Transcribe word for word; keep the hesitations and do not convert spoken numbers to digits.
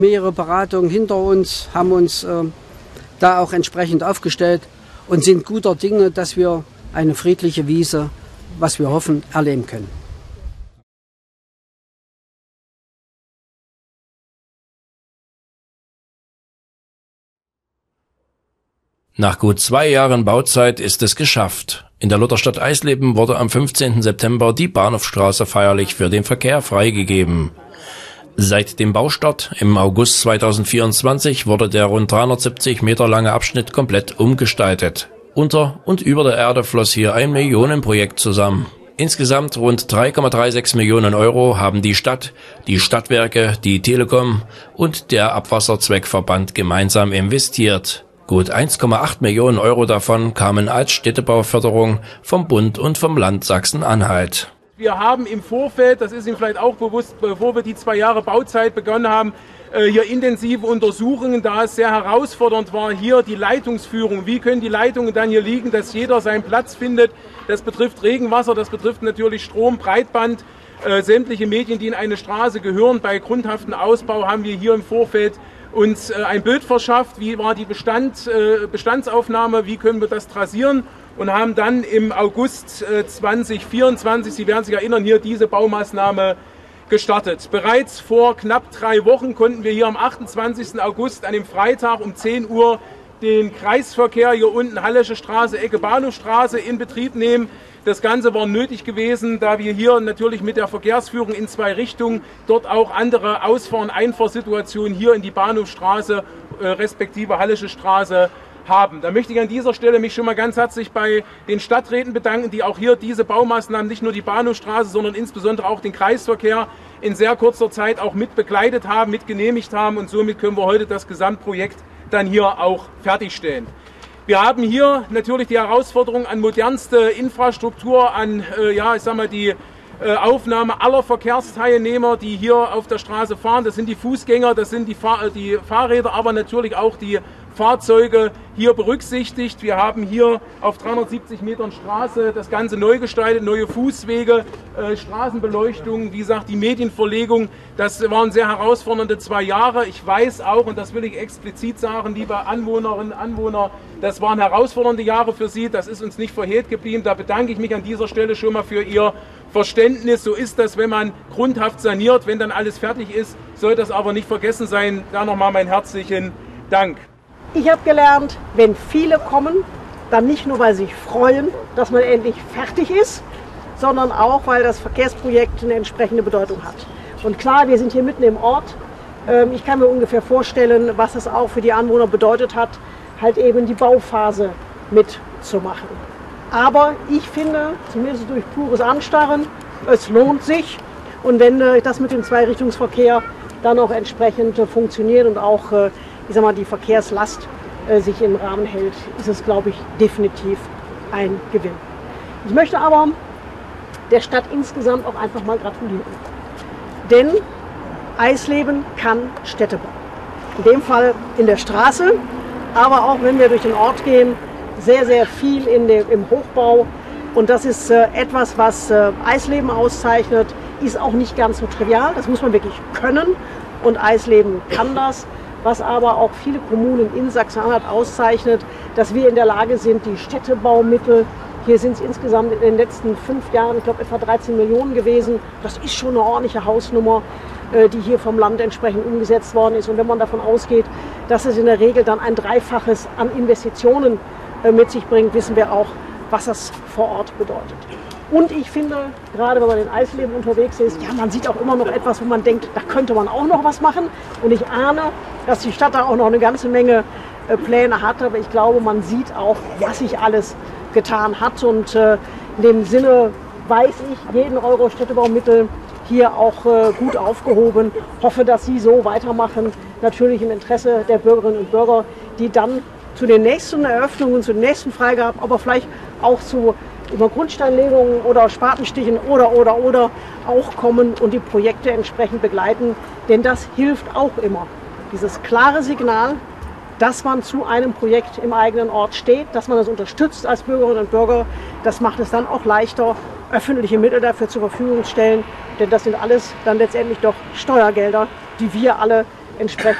Mehrere Beratungen hinter uns, haben uns äh, da auch entsprechend aufgestellt und sind guter Dinge, dass wir eine friedliche Wiese, was wir hoffen, erleben können. Nach gut zwei Jahren Bauzeit ist es geschafft. In der Lutherstadt Eisleben wurde am fünfzehnten September die Bahnhofstraße feierlich für den Verkehr freigegeben. Seit dem Baustart im August zweitausendvierundzwanzig wurde der rund dreihundertsiebzig Meter lange Abschnitt komplett umgestaltet. Unter und über der Erde floss hier ein Millionenprojekt zusammen. Insgesamt rund drei Komma sechsunddreißig Millionen Euro haben die Stadt, die Stadtwerke, die Telekom und der Abwasserzweckverband gemeinsam investiert. Gut eins Komma acht Millionen Euro davon kamen als Städtebauförderung vom Bund und vom Land Sachsen-Anhalt. Wir haben im Vorfeld, das ist Ihnen vielleicht auch bewusst, bevor wir die zwei Jahre Bauzeit begonnen haben, hier intensive Untersuchungen, da es sehr herausfordernd war, hier die Leitungsführung. Wie können die Leitungen dann hier liegen, dass jeder seinen Platz findet? Das betrifft Regenwasser, das betrifft natürlich Strom, Breitband, äh, sämtliche Medien, die in eine Straße gehören. Bei grundhaftem Ausbau haben wir hier im Vorfeld uns äh, ein Bild verschafft, wie war die Bestand, äh, Bestandsaufnahme, wie können wir das trassieren, und haben dann im August äh, zweitausendvierundzwanzig, Sie werden sich erinnern, hier diese Baumaßnahme gestartet. Bereits vor knapp drei Wochen konnten wir hier am achtundzwanzigsten August an dem Freitag um zehn Uhr den Kreisverkehr hier unten Hallische Straße, Ecke Bahnhofstraße in Betrieb nehmen. Das Ganze war nötig gewesen, da wir hier natürlich mit der Verkehrsführung in zwei Richtungen dort auch andere Ausfahr- und Einfahrsituationen hier in die Bahnhofstraße äh, respektive Hallische Straße haben. Da möchte ich an dieser Stelle mich schon mal ganz herzlich bei den Stadträten bedanken, die auch hier diese Baumaßnahmen, nicht nur die Bahnhofstraße, sondern insbesondere auch den Kreisverkehr in sehr kurzer Zeit auch mit begleitet haben, mit genehmigt haben, und somit können wir heute das Gesamtprojekt dann hier auch fertigstellen. Wir haben hier natürlich die Herausforderung an modernste Infrastruktur, an äh, ja, ich sag mal, die äh, Aufnahme aller Verkehrsteilnehmer, die hier auf der Straße fahren. Das sind die Fußgänger, das sind die, Fahr äh, die Fahrräder, aber natürlich auch die Fahrzeuge hier berücksichtigt. Wir haben hier auf dreihundertsiebzig Metern Straße das Ganze neu gestaltet, neue Fußwege, äh, Straßenbeleuchtung, wie gesagt, die Medienverlegung. Das waren sehr herausfordernde zwei Jahre. Ich weiß auch, und das will ich explizit sagen, liebe Anwohnerinnen und Anwohner, das waren herausfordernde Jahre für Sie. Das ist uns nicht verhehlt geblieben. Da bedanke ich mich an dieser Stelle schon mal für Ihr Verständnis. So ist das, wenn man grundhaft saniert. Wenn dann alles fertig ist, soll das aber nicht vergessen sein. Da nochmal meinen herzlichen Dank. Ich habe gelernt, wenn viele kommen, dann nicht nur, weil sie sich freuen, dass man endlich fertig ist, sondern auch, weil das Verkehrsprojekt eine entsprechende Bedeutung hat. Und klar, wir sind hier mitten im Ort. Ich kann mir ungefähr vorstellen, was es auch für die Anwohner bedeutet hat, halt eben die Bauphase mitzumachen. Aber ich finde, zumindest durch pures Anstarren, es lohnt sich. Und wenn das mit dem Zweirichtungsverkehr dann auch entsprechend funktioniert und auch ich sag mal, die Verkehrslast äh, sich im Rahmen hält, ist es, glaube ich, definitiv ein Gewinn. Ich möchte aber der Stadt insgesamt auch einfach mal gratulieren. Denn Eisleben kann Städte bauen. In dem Fall in der Straße, aber auch wenn wir durch den Ort gehen, sehr, sehr viel in dem, im Hochbau. Und das ist äh, etwas, was äh, Eisleben auszeichnet, ist auch nicht ganz so trivial. Das muss man wirklich können, und Eisleben kann das. Was aber auch viele Kommunen in Sachsen-Anhalt auszeichnet, dass wir in der Lage sind, die Städtebaumittel, hier sind es insgesamt in den letzten fünf Jahren, ich glaube, etwa dreizehn Millionen gewesen. Das ist schon eine ordentliche Hausnummer, die hier vom Land entsprechend umgesetzt worden ist. Und wenn man davon ausgeht, dass es in der Regel dann ein Dreifaches an Investitionen mit sich bringt, wissen wir auch, was das vor Ort bedeutet. Und ich finde, gerade wenn man in Eisleben unterwegs ist, ja, man sieht auch immer noch etwas, wo man denkt, da könnte man auch noch was machen. Und ich ahne, dass die Stadt da auch noch eine ganze Menge äh, Pläne hat. Aber ich glaube, man sieht auch, was sich alles getan hat. Und äh, in dem Sinne weiß ich, jeden Euro Städtebaumittel hier auch äh, gut aufgehoben. Hoffe, dass Sie so weitermachen. Natürlich im Interesse der Bürgerinnen und Bürger, die dann zu den nächsten Eröffnungen, zu den nächsten Freigaben, aber vielleicht auch zu über Grundsteinlegungen oder Spatenstichen oder, oder, oder auch kommen und die Projekte entsprechend begleiten. Denn das hilft auch immer. Dieses klare Signal, dass man zu einem Projekt im eigenen Ort steht, dass man das unterstützt als Bürgerinnen und Bürger, das macht es dann auch leichter, öffentliche Mittel dafür zur Verfügung zu stellen. Denn das sind alles dann letztendlich doch Steuergelder, die wir alle entsprechend